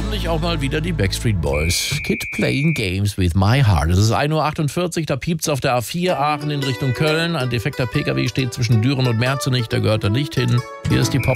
endlich auch mal wieder die Backstreet Boys. Kid Playing Games with My Heart. Es ist 1.48 Uhr, da piept's auf der A4 Aachen in Richtung Köln. Ein defekter PKW steht zwischen Düren und Merzenich, da gehört er nicht hin. Hier ist die Pop